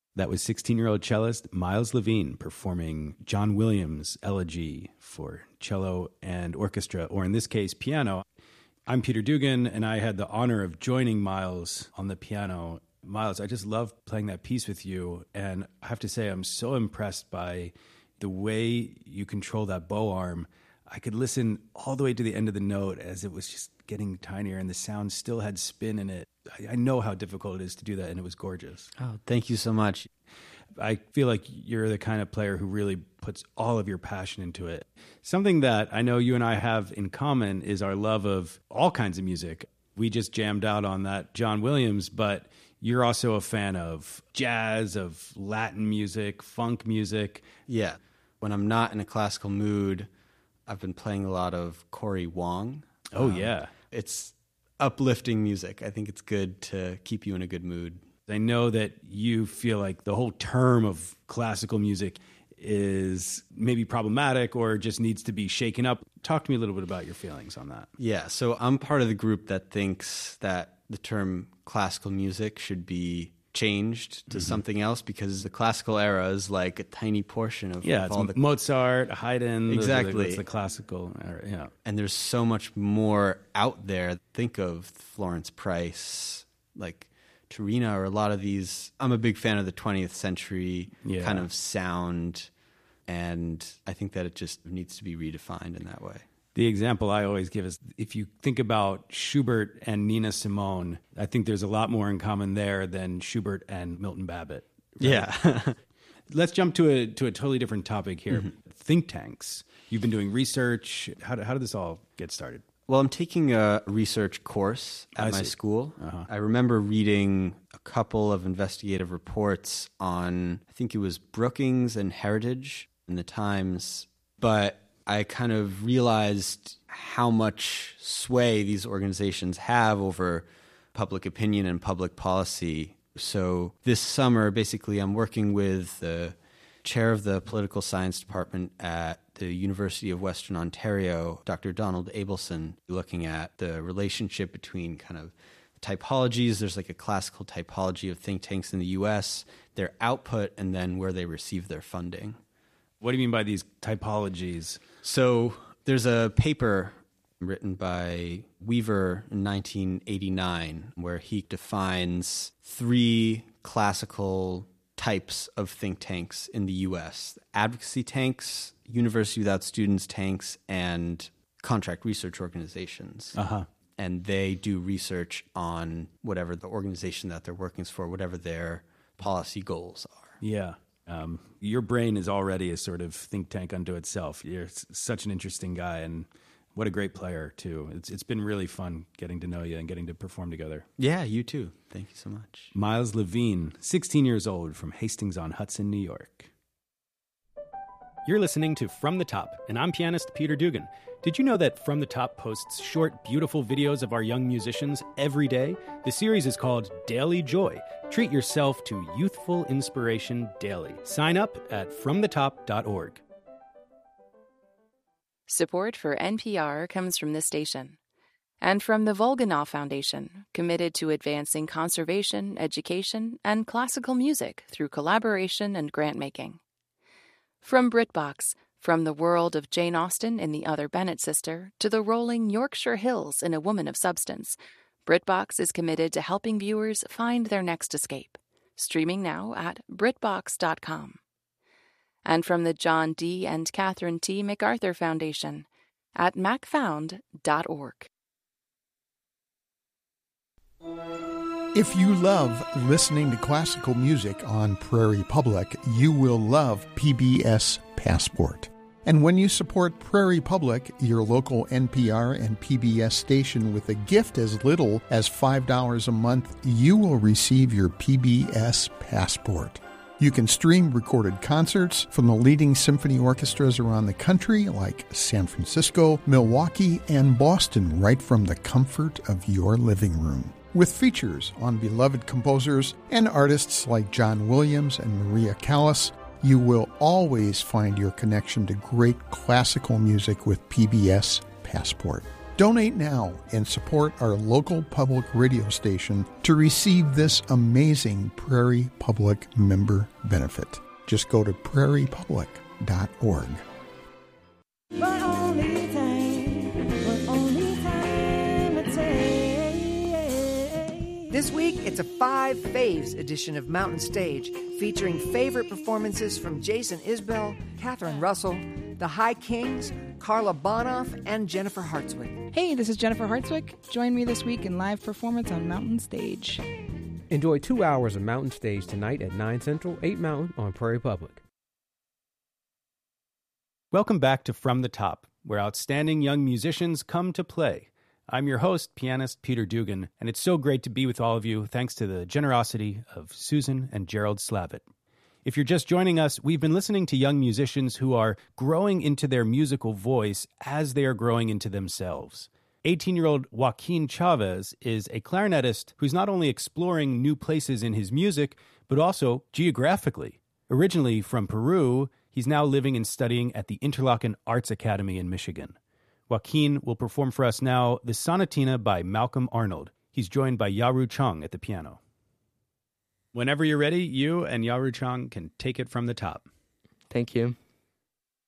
That was 16-year-old cellist Miles Levine performing John Williams' Elegy for cello and orchestra, or in this case, piano. I'm Peter Dugan, and I had the honor of joining Miles on the piano. Miles, I just love playing that piece with you, and I have to say I'm so impressed by the way you control that bow arm. I could listen all the way to the end of the note as it was just getting tinier, and the sound still had spin in it. I know how difficult it is to do that, and it was gorgeous. Oh, thank you so much. I feel like you're the kind of player who really puts all of your passion into it. Something that I know you and I have in common is our love of all kinds of music. We just jammed out on that John Williams, but you're also a fan of jazz, of Latin music, funk music. Yeah. When I'm not in a classical mood, I've been playing a lot of Cory Wong. Oh, yeah. It's uplifting music. I think it's good to keep you in a good mood. I know that you feel like the whole term of classical music is maybe problematic or just needs to be shaken up. Talk to me a little bit about your feelings on that. Yeah, so I'm part of the group that thinks that the term classical music should be changed to something else, because the classical era is like a tiny portion of it's all the Mozart, Haydn. Exactly. It's the classical era, yeah. And there's so much more out there. Think of Florence Price, like Turina, or a lot of these. I'm a big fan of the 20th century kind of sound, and I think that it just needs to be redefined in that way. The example I always give is if you think about Schubert and Nina Simone, I think there's a lot more in common there than Schubert and Milton Babbitt. Right? Yeah. Let's jump to a totally different topic here. Think tanks. You've been doing research. How did this all get started? Well, I'm taking a research course at my school. I remember reading a couple of investigative reports on, I think it was Brookings and Heritage in the Times, but I kind of realized how much sway these organizations have over public opinion and public policy. So this summer, basically, I'm working with the chair of the political science department at the University of Western Ontario, Dr. Donald Abelson, looking at the relationship between kind of typologies. There's like a classical typology of think tanks in the U.S., their output, and then where they receive their funding. What do you mean by these typologies? So there's a paper written by Weaver in 1989 where he defines 3 classical types of think tanks in the U.S. Advocacy tanks, University Without Students tanks, and contract research organizations. And they do research on whatever the organization that they're working for, whatever their policy goals are. Yeah. Your brain is already a sort of think tank unto itself. You're such an interesting guy, and what a great player, too. It's been really fun getting to know you and getting to perform together. Yeah, you too. Thank you so much. Miles Levine, 16 years old, from Hastings-on-Hudson, New York. You're listening to From the Top, and I'm pianist Peter Dugan. Did you know that From the Top posts short, beautiful videos of our young musicians every day? The series is called Daily Joy. Treat yourself to youthful inspiration daily. Sign up at fromthetop.org. Support for NPR comes from this station and from the Volganov Foundation, committed to advancing conservation, education, and classical music through collaboration and grant-making. From BritBox, from the world of Jane Austen in The Other Bennet Sister to the rolling Yorkshire Hills in A Woman of Substance, BritBox is committed to helping viewers find their next escape. Streaming now at BritBox.com. And from the John D. and Catherine T. MacArthur Foundation at macfound.org. If you love listening to classical music on Prairie Public, you will love PBS Passport. And when you support Prairie Public, your local NPR and PBS station, with a gift as little as $5 a month, you will receive your PBS Passport. You can stream recorded concerts from the leading symphony orchestras around the country, like San Francisco, Milwaukee, and Boston, right from the comfort of your living room. With features on beloved composers and artists like John Williams and Maria Callas, you will always find your connection to great classical music with PBS Passport. Donate now and support our local public radio station to receive this amazing Prairie Public member benefit. Just go to prairiepublic.org. This week, it's a 5 Faves edition of Mountain Stage, featuring favorite performances from Jason Isbell, Catherine Russell, the High Kings, Carla Bonoff, and Jennifer Hartswick. Hey, this is Jennifer Hartswick. Join me this week in live performance on Mountain Stage. Enjoy 2 hours of Mountain Stage tonight at 9 Central, 8 Mountain on Prairie Public. Welcome back to From the Top, where outstanding young musicians come to play. I'm your host, pianist Peter Dugan, and it's so great to be with all of you thanks to the generosity of Susan and Gerald Slavitt. If you're just joining us, we've been listening to young musicians who are growing into their musical voice as they are growing into themselves. 18-year-old Joaquin Chavez is a clarinetist who's not only exploring new places in his music, but also geographically. Originally from Peru, he's now living and studying at the Interlochen Arts Academy in Michigan. Joaquin will perform for us now the Sonatina by Malcolm Arnold. He's joined by Yaru Chong at the piano. Whenever you're ready, you and Yaru Chong can take it from the top. Thank you.